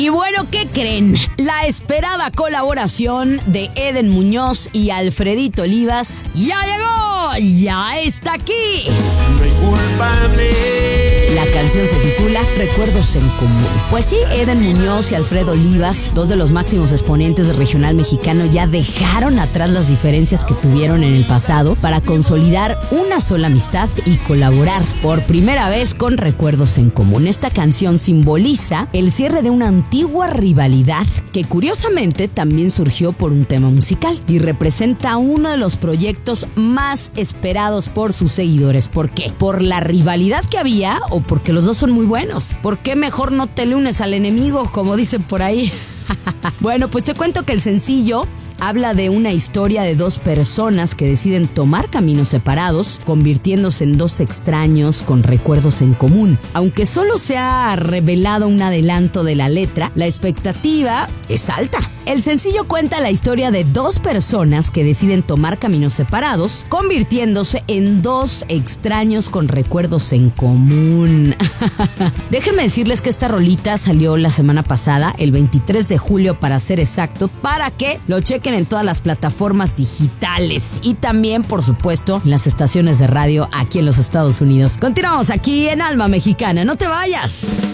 Y bueno, ¿qué creen? La esperada colaboración de Eden Muñoz y Alfredito Olivas ya llegó, ya está aquí. No hay culpable. La canción se titula Recuerdos en Común. Pues sí, Eden Muñoz y Alfredo Olivas, dos de los máximos exponentes del regional mexicano, ya dejaron atrás las diferencias que tuvieron en el pasado para consolidar una sola amistad y colaborar por primera vez con Recuerdos en Común. Esta canción simboliza el cierre de una antigua rivalidad que curiosamente también surgió por un tema musical y representa uno de los proyectos más esperados por sus seguidores. ¿Por qué? ¿Por la rivalidad que había o porque los dos son muy buenos? ¿Por qué mejor no te le unes al enemigo, como dicen por ahí? Bueno, pues te cuento que el sencillo habla de una historia de dos personas que deciden tomar caminos separados, convirtiéndose en dos extraños con recuerdos en común. Aunque solo se ha revelado un adelanto de la letra, la expectativa es alta. El sencillo cuenta la historia de dos personas que deciden tomar caminos separados, convirtiéndose en dos extraños con recuerdos en común. Déjenme decirles que esta rolita salió la semana pasada, el 23 de julio para ser exacto, para que lo chequen en todas las plataformas digitales y también, por supuesto, en las estaciones de radio aquí en los Estados Unidos. Continuamos aquí en Alma Mexicana, no te vayas.